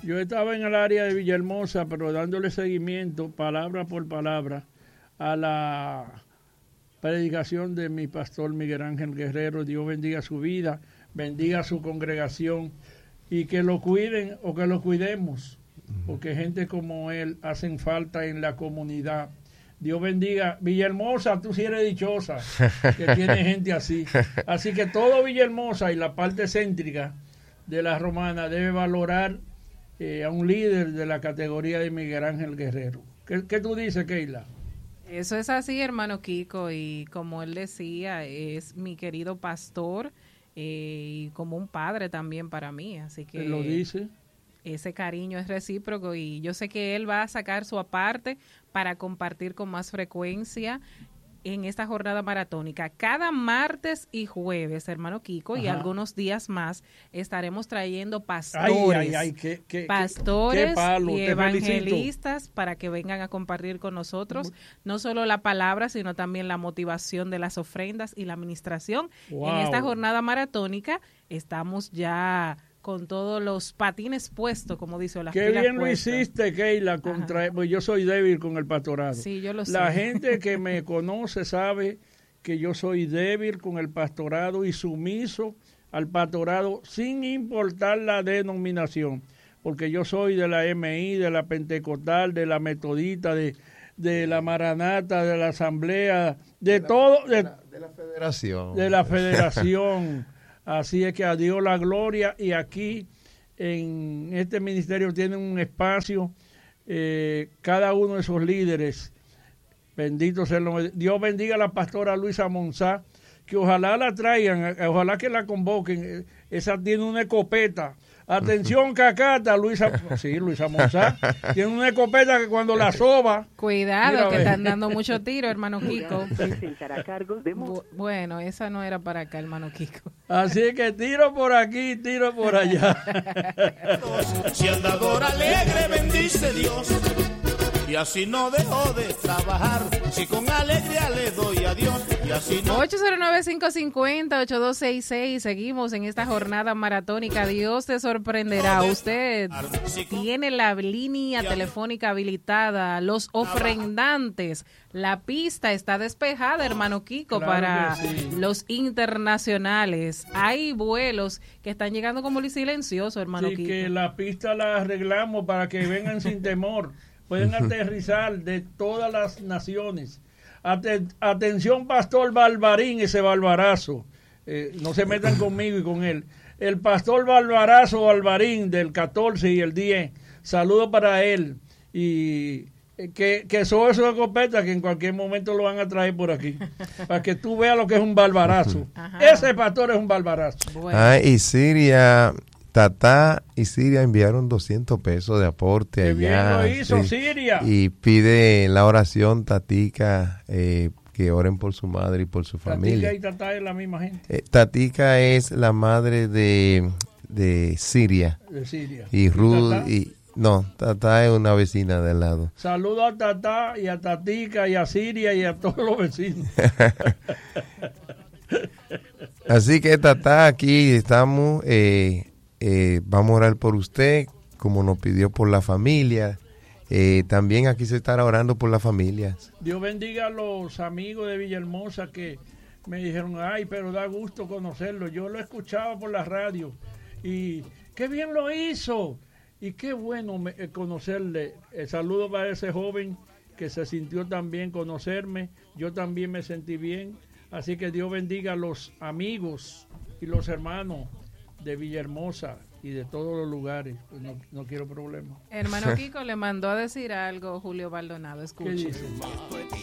Yo estaba en el área de Villahermosa, pero dándole seguimiento, palabra por palabra, a la predicación de mi pastor Miguel Ángel Guerrero. Dios bendiga su vida, bendiga su congregación y que lo cuiden o que lo cuidemos, porque gente como él hacen falta en la comunidad. Dios bendiga. Villahermosa, tú sí eres dichosa, que tiene gente así. Así que todo Villahermosa y la parte céntrica de la Romana debe valorar a un líder de la categoría de Miguel Ángel Guerrero. ¿Qué tú dices, Keila? Eso es así, hermano Kiko, y como él decía, es mi querido pastor y como un padre también para mí, así que... ¿Él lo dice? Ese cariño es recíproco y yo sé que él va a sacar su aparte para compartir con más frecuencia en esta jornada maratónica. Cada martes y jueves, hermano Kiko, Ajá. y algunos días más estaremos trayendo pastores, pastores qué palo, y evangelistas para que vengan a compartir con nosotros no solo la palabra, sino también la motivación de las ofrendas y la administración. Wow. En esta jornada maratónica estamos ya con todos los patines puestos, como dice la Qué bien lo hiciste, Keila, pues yo soy débil con el pastorado. Sí, yo lo sé. La gente que me conoce sabe que yo soy débil con el pastorado y sumiso al pastorado sin importar la denominación, porque yo soy de la MI, de la Pentecostal, de la Metodista, de la Maranata, de la Asamblea, de la Federación. De la Federación. Así es que a Dios la gloria, y aquí en este ministerio tienen un espacio, cada uno de esos líderes, bendito sea el nombre. Dios bendiga a la pastora Luisa Monzá, que ojalá la traigan, ojalá que la convoquen. Esa tiene una escopeta. Atención, Cacata, Luisa Monzá tiene una escopeta que cuando la soba... Cuidado, que están dando mucho tiro, hermano Kiko. Bueno, esa no era para acá, hermano Kiko. Así que tiro por aquí, tiro por allá. Si andador alegre bendice Dios, y así no dejo de trabajar, si con alegría le doy a Dios, y así no... 809-550-8266, seguimos en esta jornada maratónica. Dios te sorprenderá. Usted tiene la línea telefónica habilitada, los ofrendantes, la pista está despejada, hermano Kiko, Claro para sí. los internacionales. Hay vuelos que están llegando como silencioso, hermano Sí, Kiko. que la pista la arreglamos para que vengan sin temor. Pueden aterrizar de todas las naciones. Atención, pastor Barbarín, ese barbarazo. No se metan conmigo y con él. El pastor Barbarín del 14 y el 10. Saludo para él. Y que sobre su escopeta, que en cualquier momento lo van a traer por aquí. Para que tú veas lo que es un barbarazo. Ese pastor es un barbarazo. Bueno. Y Siria... Tatá y Siria enviaron 200 pesos de aporte allá. Bien lo hizo, sí. Siria. Y pide la oración, Tatica, que oren por su madre y por su familia. Tatica y Tatá es la misma gente. Tatica es la madre de Siria. De Siria. Y Ruth, no, Tatá es una vecina de al lado. Saludo a Tatá y a Tatica y a Siria y a todos los vecinos. Así que Tatá, aquí estamos... vamos a orar por usted, como nos pidió por la familia. También aquí se estará orando por la familia. Dios bendiga a los amigos de Villahermosa que me dijeron, ay, pero da gusto conocerlo. Yo lo escuchaba por la radio y qué bien lo hizo. Y qué bueno conocerle. Saludo para ese joven que se sintió tan bien conocerme. Yo también me sentí bien. Así que Dios bendiga a los amigos y los hermanos de Villahermosa y de todos los lugares. Pues no quiero problemas. Hermano Kiko le mandó a decir algo Julio Baldonado. Escuche. ¿Qué dice?